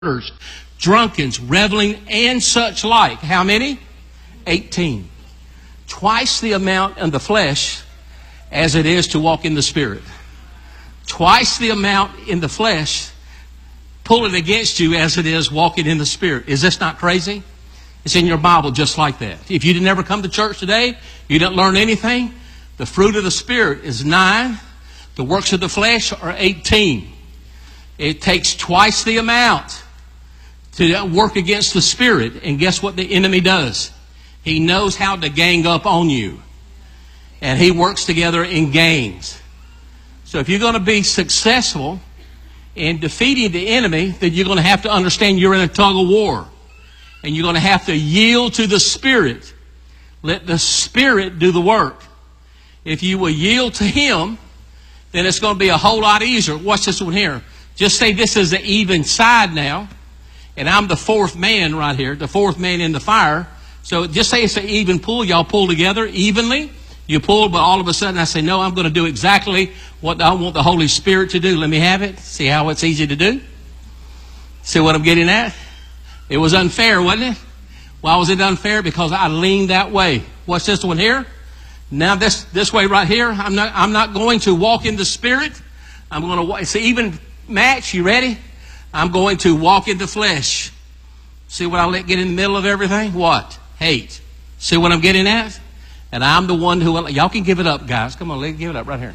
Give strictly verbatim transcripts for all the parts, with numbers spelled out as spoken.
drunkards, reveling, and such like. How many? eighteen. Twice the amount in the flesh as it is to walk in the Spirit. Twice the amount in the flesh pulling against you as it is walking in the Spirit. Is this not crazy? It's in your Bible just like that. If you didn't ever come to church today, you didn't learn anything, the fruit of the Spirit is nine. The works of the flesh are eighteen. It takes twice the amount to work against the Spirit. And guess what the enemy does? He knows how to gang up on you. And he works together in gangs. So if you're going to be successful in defeating the enemy, then you're going to have to understand you're in a tug of war. And you're going to have to yield to the Spirit. Let the Spirit do the work. If you will yield to Him, then it's going to be a whole lot easier. Watch this one here. Just say this is the even side now. And I'm the fourth man right here, the fourth man in the fire. So just say it's an even pull. Y'all pull together evenly. You pull, but all of a sudden I say, no, I'm going to do exactly what I want the Holy Spirit to do. Let me have it. See how it's easy to do? See what I'm getting at? It was unfair, wasn't it? Why was it unfair? Because I leaned that way. What's this one here? Now this this way right here, I'm not I'm not going to walk in the Spirit. I'm going to walk. It's an even match. You ready? I'm going to walk in the flesh. See what I let get in the middle of everything? What? Hate. See what I'm getting at? And I'm the one who... Y'all can give it up, guys. Come on, let's give it up right here.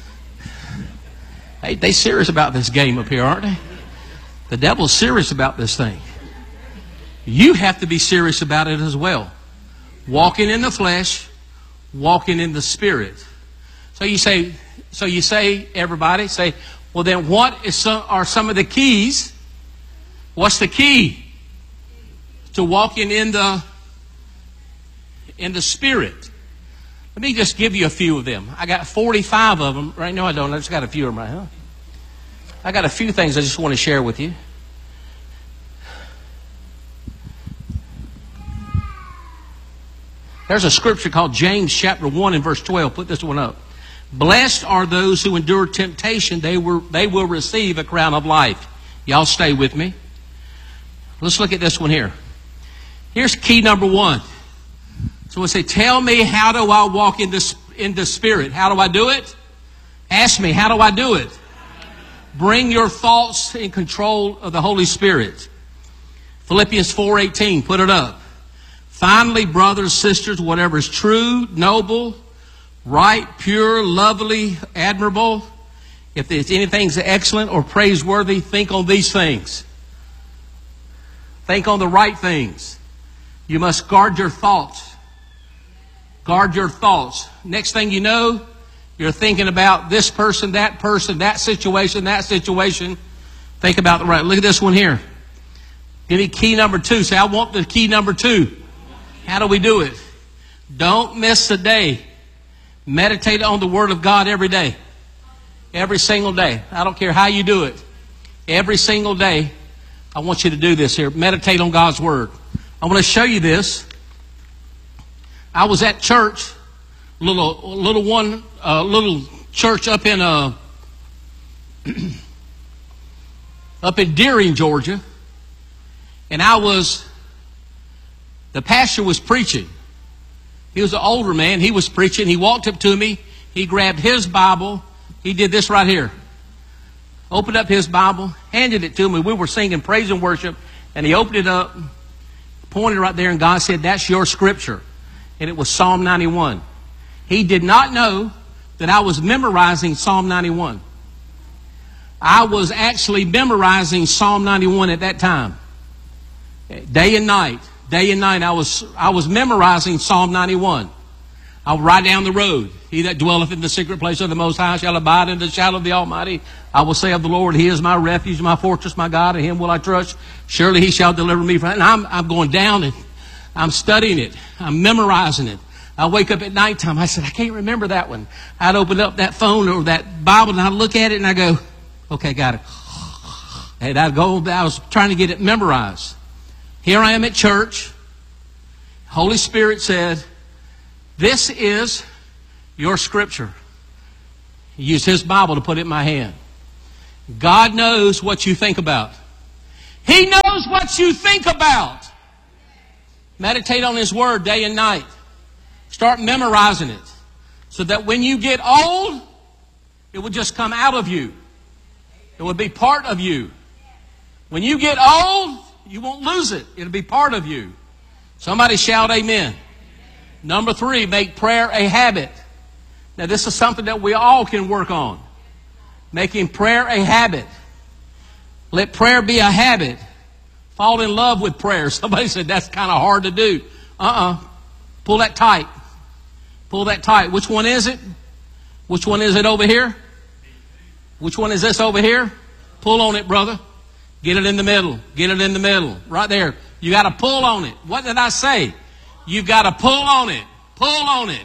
Hey, they serious about this game up here, aren't they? The devil's serious about this thing. You have to be serious about it as well. Walking in the flesh, walking in the Spirit. So you say, so you say, everybody, say, well then what is some, are some of the keys? What's the key to walking in the in the Spirit? Let me just give you a few of them. I got forty-five of them. Right now I don't. I just got a few of them right now. I got a few things I just want to share with you. There's a scripture called James chapter one and verse twelve. Put this one up. Blessed are those who endure temptation. They were they will receive a crown of life. Y'all stay with me. Let's look at this one here. Here's key number one. So we say, tell me, how do I walk in the, in the Spirit? How do I do it? Ask me, how do I do it? Bring your thoughts in control of the Holy Spirit. Philippians four eighteen, put it up. Finally, brothers, sisters, whatever is true, noble, right, pure, lovely, admirable, if there's anything that's excellent or praiseworthy, think on these things. Think on the right things. You must guard your thoughts. Guard your thoughts. Next thing you know, you're thinking about this person, that person, that situation, that situation. Think about the right. Look at this one here. Give me key number two. Say, I want the key number two. How do we do it? Don't miss a day. Meditate on the Word of God every day. Every single day. I don't care how you do it. Every single day, I want you to do this here. Meditate on God's Word. I want to show you this. I was at church, little little one, uh, little church up in uh, up in Deering, Georgia, and I was. The pastor was preaching. He was an older man. He was preaching. He walked up to me. He grabbed his Bible. He did this right here. Opened up his Bible, handed it to me. We were singing praise and worship, and he opened it up, pointed right there, and God said, "That's your scripture." And it was Psalm ninety-one. He did not know that I was memorizing Psalm ninety-one. I was actually memorizing Psalm ninety-one at that time. Day and night. Day and night I was I was memorizing Psalm ninety-one. I would ride down the road. He that dwelleth in the secret place of the Most High shall abide in the shadow of the Almighty. I will say of the Lord, He is my refuge, my fortress, my God. In Him will I trust. Surely He shall deliver me from... And I'm, I'm going down and I'm studying it. I'm memorizing it. I wake up at nighttime. I said, I can't remember that one. I'd open up that phone or that Bible and I'd look at it and I go, okay, got it. And I'd go, I was trying to get it memorized. Here I am at church. Holy Spirit said, this is your scripture. He used His Bible to put it in my hand. God knows what you think about. He knows what you think about. Meditate on His Word day and night. Start memorizing it so that when you get old, it will just come out of you. It will be part of you. When you get old, you won't lose it. It'll be part of you. Somebody shout amen. Number three, make prayer a habit. Now this is something that we all can work on. Making prayer a habit. Let prayer be a habit. Fall in love with prayer. Somebody said that's kind of hard to do. Uh-uh. Pull that tight. Pull that tight. Which one is it? Which one is it over here? Which one is this over here? Pull on it, brother. Get it in the middle. Get it in the middle. Right there. You got to pull on it. What did I say? You've got to pull on it. Pull on it.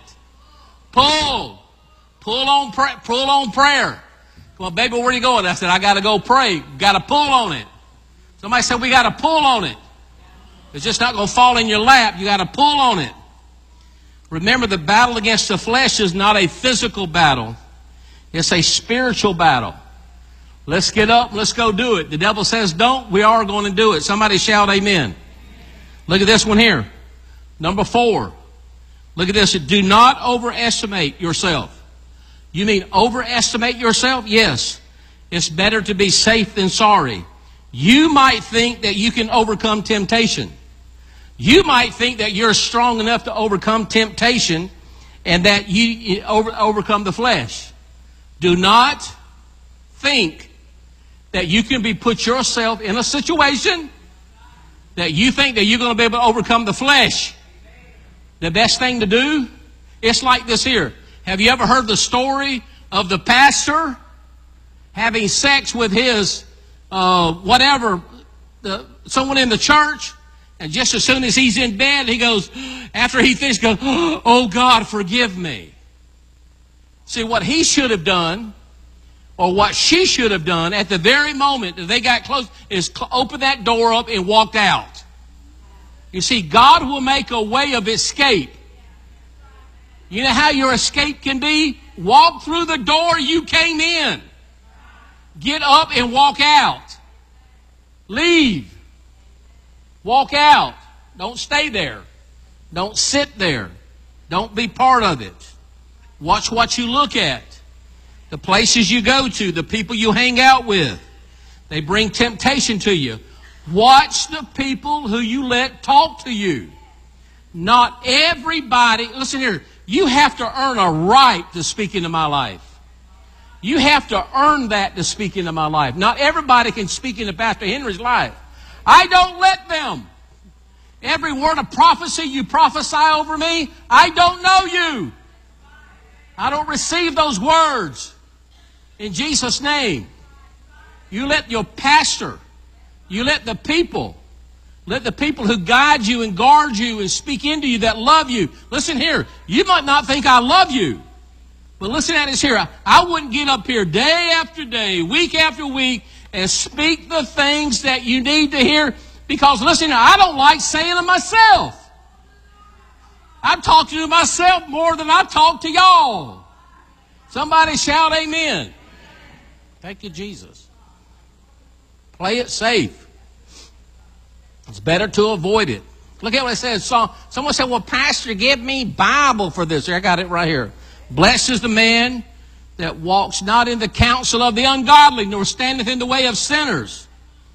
Pull. Pull on, pra- pull on prayer. Come on, baby, where are you going? I said, I got to go pray. Got to pull on it. Somebody said, we got to pull on it. It's just not going to fall in your lap. You got to pull on it. Remember, the battle against the flesh is not a physical battle. It's a spiritual battle. Let's get up. Let's go do it. The devil says don't. We are going to do it. Somebody shout amen. Look at this one here. Number four. Look at this. Do not overestimate yourself. You mean overestimate yourself? Yes. It's better to be safe than sorry. You might think that you can overcome temptation. You might think that you're strong enough to overcome temptation and that you over, overcome the flesh. Do not think that you can be put yourself in a situation that you think that you're going to be able to overcome the flesh. The best thing to do, it's like this here. Have you ever heard the story of the pastor having sex with his uh, whatever, the, someone in the church? And just as soon as he's in bed, he goes, after he finishes, goes, oh God, forgive me. See, what he should have done, or what she should have done at the very moment that they got close, is open that door up and walked out. You see, God will make a way of escape. You know how your escape can be? Walk through the door you came in. Get up and walk out. Leave. Walk out. Don't stay there. Don't sit there. Don't be part of it. Watch what you look at. The places you go to, the people you hang out with. They bring temptation to you. Watch the people who you let talk to you. Not everybody, listen here, you have to earn a right to speak into my life. You have to earn that to speak into my life. Not everybody can speak into Pastor Henry's life. I don't let them. Every word of prophecy you prophesy over me, I don't know you. I don't receive those words. In Jesus' name. You let your pastor, you let the people, let the people who guide you and guard you and speak into you that love you. Listen here, you might not think I love you. But listen at this here. I wouldn't get up here day after day, week after week, and speak the things that you need to hear. Because listen, I don't like saying them myself. I'm talking to myself more than I talk to y'all. Somebody shout amen. Thank you, Jesus. Play it safe. It's better to avoid it. Look at what it says. So, someone said, well, Pastor, give me Bible for this. I got it right here. Blessed is the man that walks not in the counsel of the ungodly, nor standeth in the way of sinners,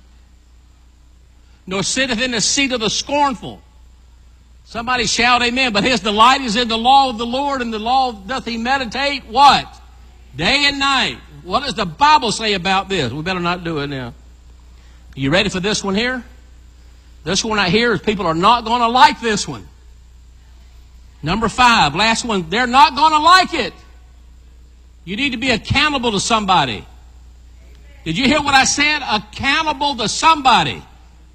nor sitteth in the seat of the scornful. Somebody shout amen. But his delight is in the law of the Lord, and the law doth he meditate, what? Day and night. What does the Bible say about this? We better not do it now. You ready for this one here? This one right here is people are not going to like this one. Number five, last one, they're not going to like it. You need to be accountable to somebody. Did you hear what I said? Accountable to somebody.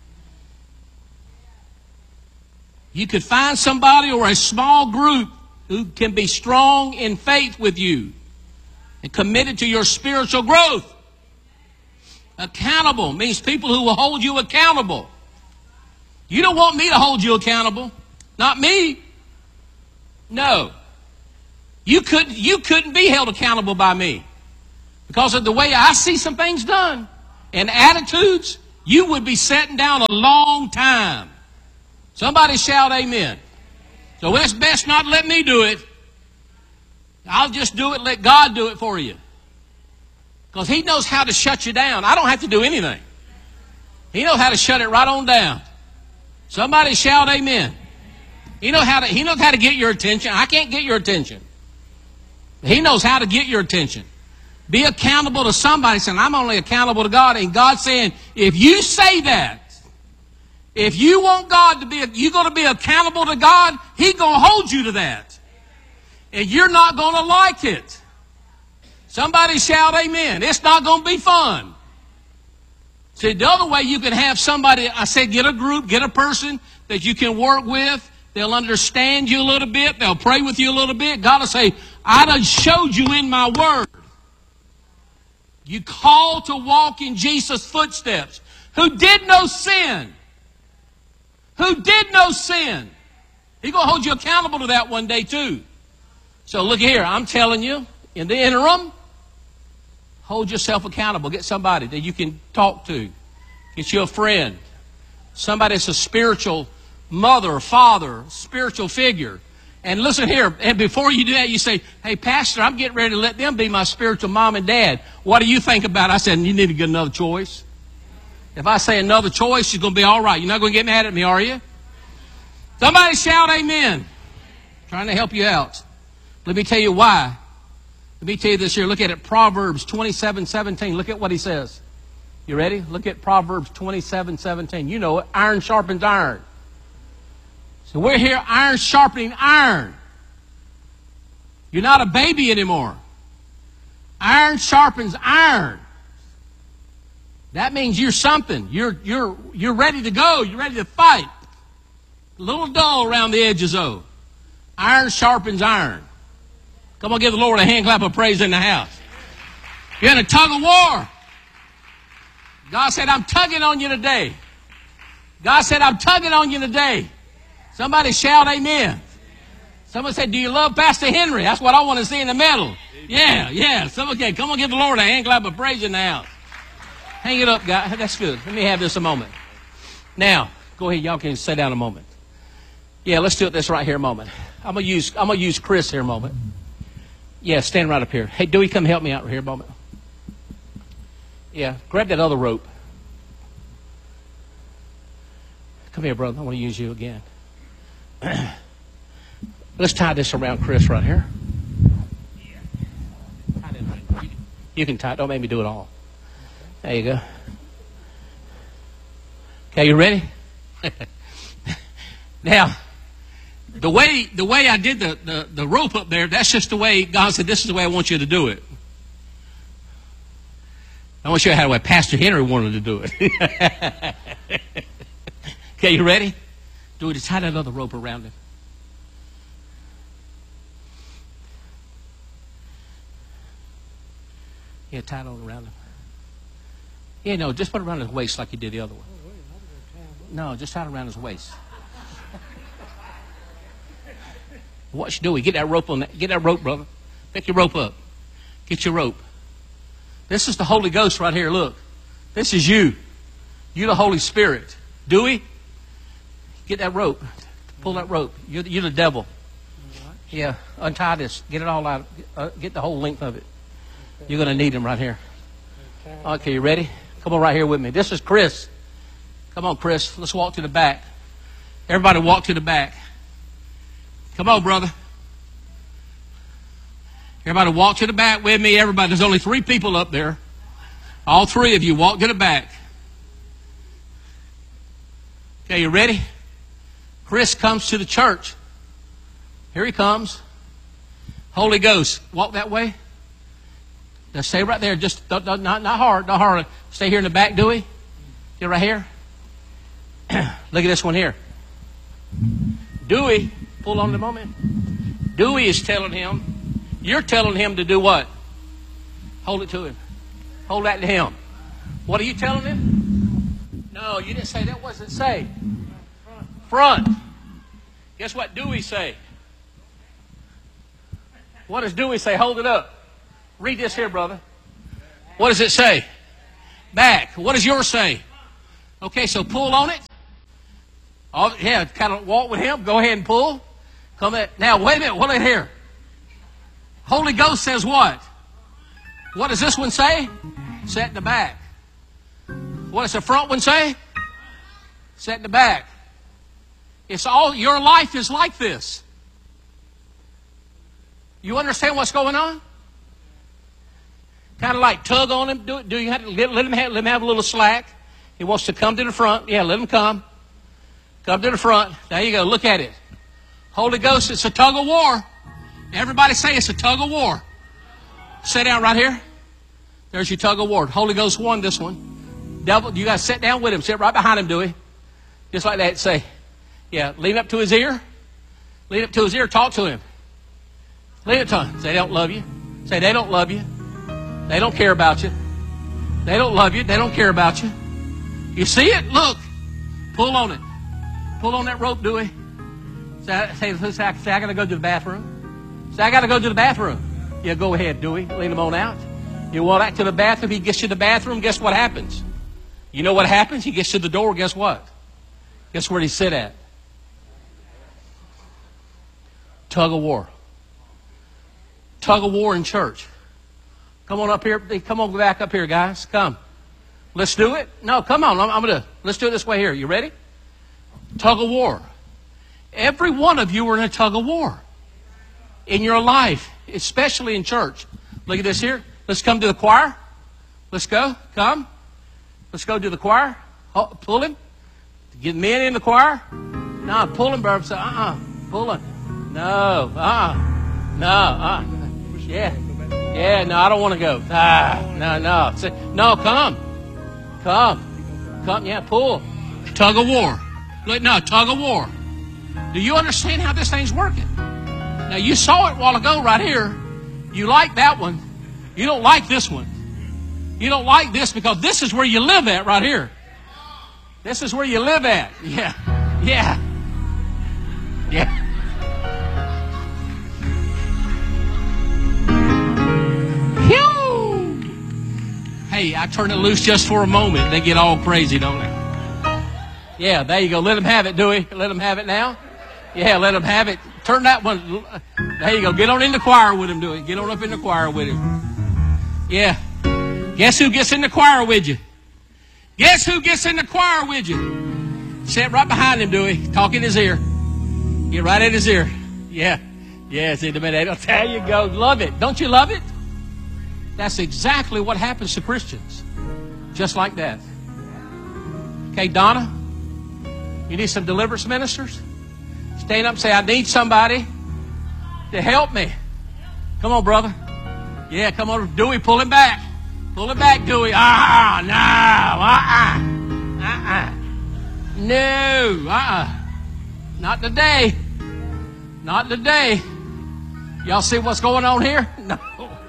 You could find somebody or a small group who can be strong in faith with you and committed to your spiritual growth. Accountable means people who will hold you accountable. You don't want me to hold you accountable. Not me. No. You couldn't, you couldn't be held accountable by me. Because of the way I see some things done and attitudes, you would be sitting down a long time. Somebody shout amen. So it's best not let me do it. I'll just do it, let God do it for you. Because He knows how to shut you down. I don't have to do anything. He knows how to shut it right on down. Somebody shout amen. He knows how to, he knows how to get your attention. I can't get your attention. He knows how to get your attention. Be accountable to somebody saying, I'm only accountable to God. And God's saying, if you say that, if you want God to be, you're going to be accountable to God, He's going to hold you to that. And you're not going to like it. Somebody shout amen. It's not going to be fun. See, the other way you can have somebody, I said, get a group, get a person that you can work with. They'll understand you a little bit. They'll pray with you a little bit. God will say, I done showed you in my word. You call to walk in Jesus' footsteps. Who did no sin. Who did no sin. He's going to hold you accountable to that one day too. So look here, I'm telling you, in the interim, hold yourself accountable. Get somebody that you can talk to. Get you a friend. Somebody that's a spiritual mother, father, spiritual figure. And listen here, and before you do that, you say, hey, Pastor, I'm getting ready to let them be my spiritual mom and dad. What do you think about it? I said, you need to get another choice. If I say another choice, you're going to be all right. You're not going to get mad at me, are you? Somebody shout amen. I'm trying to help you out. Let me tell you why. Let me tell you this here. Look at it. Proverbs twenty-seven seventeen. Look at what he says. You ready? Look at Proverbs twenty-seven seventeen. You know it. Iron sharpens iron. So we're here, iron sharpening iron. You're not a baby anymore. Iron sharpens iron. That means you're something. You're, you're, you're ready to go. You're ready to fight. A little dull around the edges, though. Iron sharpens iron. Come on, give the Lord a hand clap of praise in the house. You're in a tug of war. God said, I'm tugging on you today. God said, I'm tugging on you today. Somebody shout amen. Someone said, do you love Pastor Henry? That's what I want to see in the middle. Yeah, yeah. Someone, okay, come on, give the Lord a hand clap of praise in the house. Hang it up, guys. That's good. Let me have this a moment. Now, go ahead. Y'all can sit down a moment. Yeah, let's do it this right here a moment. I'm gonna use I'm gonna use Chris here a moment. Yeah, stand right up here. Hey, Dewey, come help me out right here a moment. Yeah, grab that other rope. Come here, brother. I want to use you again. Let's tie this around Chris right here. You can tie it. Don't make me do it all. There you go. Okay, you ready? Now, the way the way I did the, the, the rope up there, that's just the way God said, this is the way I want you to do it. I want to show you how the way Pastor Henry wanted to do it. Okay, you ready? Do it. Just tie that other rope around it. Yeah, tie it all around him. Yeah, no, just put it around his waist like you did the other one. No, just tie it around his waist. What you doing? Get that rope on that. Get that rope, brother. Pick your rope up. Get your rope. This is the Holy Ghost right here. Look. This is you. You the Holy Spirit. Dewey, get that rope. Pull that rope. You're, you're the devil. Yeah, untie this. Get it all out. Uh, get the whole length of it. You're going to need him right here. Okay, you ready? Come on right here with me. This is Chris. Come on, Chris. Let's walk to the back. Everybody walk to the back. Come on, brother. Everybody walk to the back with me. Everybody, there's only three people up there. All three of you walk to the back. Okay, you ready? Chris comes to the church. Here he comes. Holy Ghost. Walk that way. Now stay right there. Just don't, don't, not, not hard. Not hard. Stay here in the back, Dewey. Get right here. Look at this one here. Dewey, pull on the moment. Dewey is telling him, you're telling him to do what? Hold it to him. Hold that to him. What are you telling him? No, you didn't say that. What does it say? Front. Guess what Dewey say? What does Dewey say? Hold it up. Read this here, brother. What does it say? Back. What does yours say? Okay, so pull on it. Oh, yeah, kind of walk with him. Go ahead and pull. Come in. Now, wait a minute. What is here? Holy Ghost says what? What does this one say? Set in the back. What does the front one say? Set in the back. It's all, your life is like this. You understand what's going on? Kind of like tug on him. Do, do you have to let, let him have, let him have a little slack? He wants to come to the front. Yeah, let him come. Come to the front. There you go. Look at it. Holy Ghost, it's a tug of war. Everybody say it's a tug of war. Sit down right here. There's your tug of war. Holy Ghost won this one. Devil, you got to sit down with him. Sit right behind him, Dewey. Just like that. Say, yeah, lean up to his ear. Lean up to his ear. Talk to him. Lean up to him. Say, they don't love you. Say, they don't love you. They don't care about you. They don't love you. They don't care about you. You see it? Look. Pull on it. Pull on that rope, Dewey. Say, say, say I got to go to the bathroom. Say, I got to go to the bathroom. Yeah, go ahead, Dewey. Lean him on out. You walk back to the bathroom. He gets to the bathroom. Guess what happens? You know what happens? He gets to the door. Guess what? Guess where he sit at? Tug of war. Tug of war in church. Come on up here. Come on back up here, guys. Come. Let's do it. No, come on. I'm, I'm going to, let's do it this way here. You ready? Tug of war. Every one of you are in a tug of war. In your life, especially in church. Look at this here. Let's come to the choir. Let's go. Come. Let's go to the choir. Pull him. Get men in the choir. No, pull him, brother. Uh-uh. Pull him. No. Uh-uh. No. Uh-uh. Yeah. Yeah, no, I don't want to go. Ah, no, no. Say, no, come. Come. Come, yeah, pull. Tug of war. Look, no, tug of war. Do you understand how this thing's working? Now, you saw it a while ago right here. You like that one. You don't like this one. You don't like this because this is where you live at right here. This is where you live at. Yeah. Yeah. Yeah. Phew. Hey, I turn it loose just for a moment. They get all crazy, don't they? Yeah, there you go. Let them have it, Dewey. Let them have it now. Yeah, let them have it. Turn that one. There you go. Get on in the choir with him, Dewey. Get on up in the choir with him. Yeah. Guess who gets in the choir with you? Guess who gets in the choir with you? Sit right behind him, Dewey. Talk in his ear. Get right in his ear. Yeah. Yes, in a minute. There you go. Love it. Don't you love it? That's exactly what happens to Christians. Just like that. Okay, Donna, you need some deliverance ministers? Stand up and say, I need somebody to help me. Come on, brother. Yeah, come on. Dewey, pull him back. Pull him back, Dewey. Ah, no. Uh-uh. Uh-uh. No. Uh-uh. Not today. Not today. Y'all see what's going on here? No.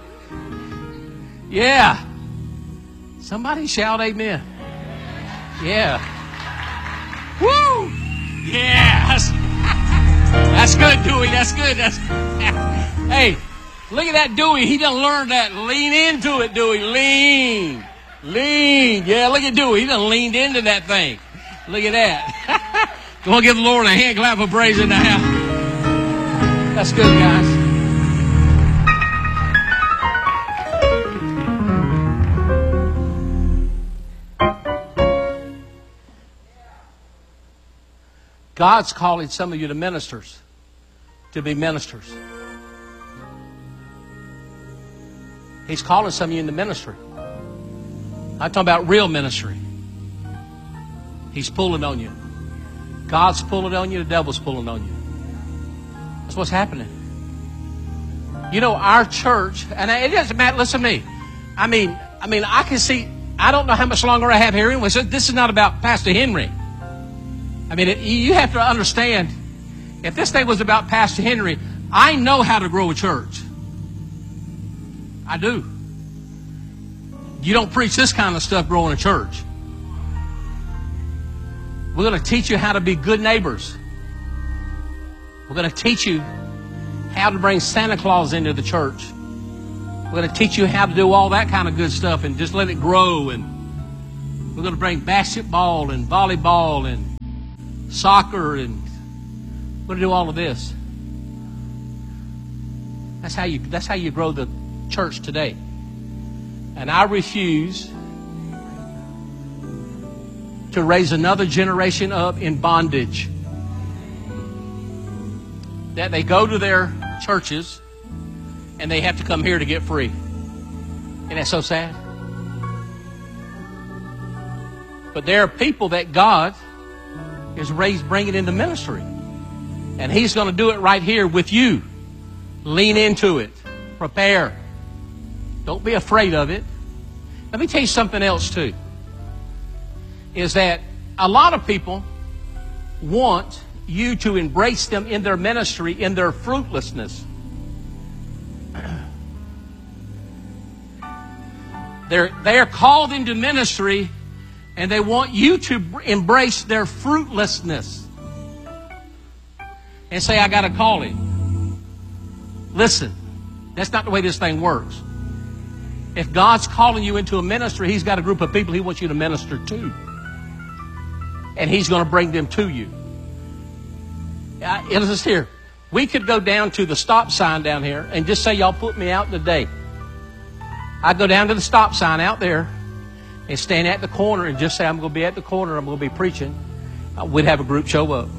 Yeah. Somebody shout amen. Yeah. Woo! Yeah. That's, that's good, Dewey. That's good. That's, hey, look at that Dewey. He done learned that. Lean into it, Dewey. Lean. Lean. Yeah, look at Dewey. He done leaned into that thing. Look at that. Go on, give the Lord a hand clap of praise in the house. That's good, guys. God's calling some of you to ministers, to be ministers. He's calling some of you into ministry. I'm talking about real ministry. He's pulling on you. God's pulling on you. The devil's pulling on you. That's what's happening. You know, our church, and it doesn't matter. Listen to me. I mean, I mean, I can see. I don't know how much longer I have here anyway. So this is not about Pastor Henry. I mean, it, you have to understand. If this thing was about Pastor Henry, I know how to grow a church. I do. You don't preach this kind of stuff growing a church. We're going to teach you how to be good neighbors. We're going to teach you how to bring Santa Claus into the church. We're going to teach you how to do all that kind of good stuff and just let it grow. And We're going to bring basketball and volleyball and soccer, and we're going to do all of this. That's how you, that's how you grow the church today. And I refuse to raise another generation up in bondage. That they go to their churches and they have to come here to get free. Isn't that so sad? But there are people that God is raised bringing into ministry. And He's going to do it right here with you. Lean into it. Prepare. Don't be afraid of it. Let me tell you something else too. Is that a lot of people want you to embrace them in their ministry, in their fruitlessness. They're, they're called into ministry and they want you to embrace their fruitlessness. And say, I got a calling. Listen, that's not the way this thing works. If God's calling you into a ministry, He's got a group of people He wants you to minister to. And He's going to bring them to you. Uh, it is here. We could go down to the stop sign down here and just say, y'all put me out today. I'd go down to the stop sign out there and stand at the corner and just say, I'm going to be at the corner, I'm going to be preaching. Uh, we'd have a group show up.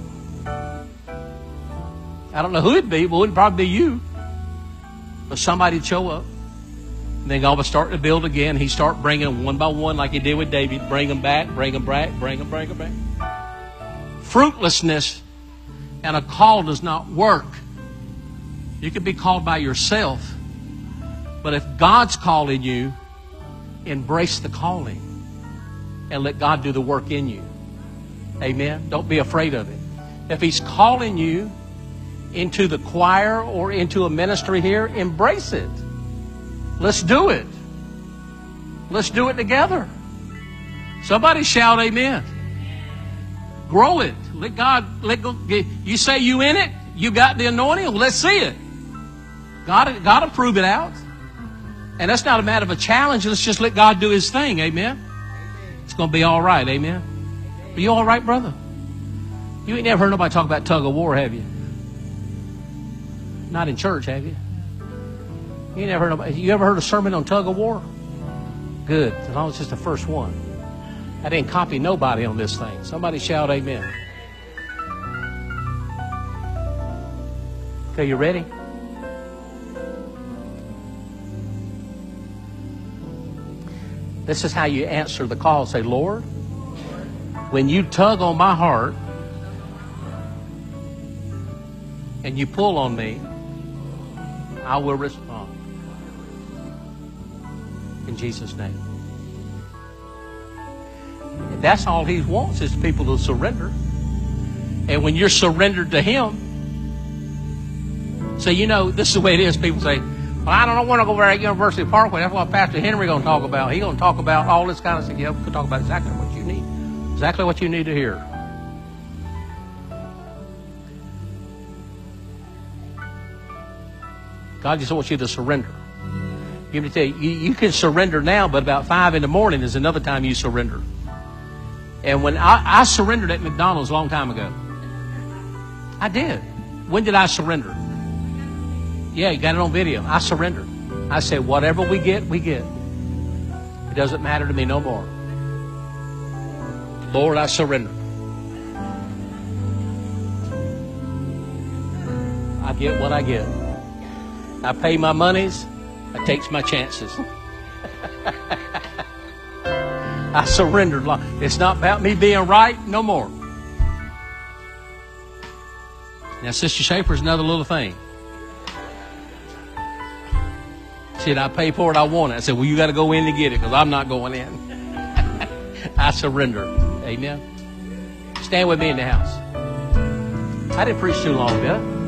I don't know who it'd be, but it would probably be you. But somebody'd show up. And then God would start to build again. He'd start bringing them one by one like He did with David. Bring them back, bring them back, bring them, bring them back. Fruitlessness and a call does not work. You can be called by yourself. But if God's calling you, embrace the calling. And let God do the work in you. Amen? Don't be afraid of it. If He's calling you into the choir or into a ministry here, embrace it. Let's do it. Let's do it together. Somebody shout amen. Grow it. Let God, let go. You say you in it? You got the anointing? Well, let's see it. God, God will prove it out. And that's not a matter of a challenge. Let's just let God do His thing. Amen. It's going to be all right. Amen. Are you all right, brother? You ain't never heard nobody talk about tug of war, have you? Not in church, have you? You never heard nobody, you ever heard a sermon on tug of war? Good. As long as it's just the first one. I didn't copy nobody on this thing. Somebody shout amen. Okay, you ready? This is how you answer the call. Say, Lord, when you tug on my heart and you pull on me, I will respond. In Jesus' name. And that's all He wants, is people to surrender. And when you're surrendered to Him, so you know, this is the way it is. People say, well, I don't want to go over at University Parkway. That's what Pastor Henry going to talk about. He's going to talk about all this kind of stuff. Yeah, we can talk about exactly what you need. Exactly what you need to hear. God just wants you to surrender. Let me tell you, you, you can surrender now, but about five in the morning is another time you surrender. And when I, I surrendered at McDonald's a long time ago. I did. When did I surrender? Yeah, you got it on video. I surrendered. I said, whatever we get, we get. It doesn't matter to me no more. Lord, I surrender. I get what I get. I pay my monies. I takes my chances. I surrendered. It's not about me being right no more. Now, Sister Schaefer's another little thing. She said, I pay for it, I want it. I said, well, you got to go in to get it because I'm not going in. I surrender. Amen. Stand with me in the house. I didn't preach too long, did I?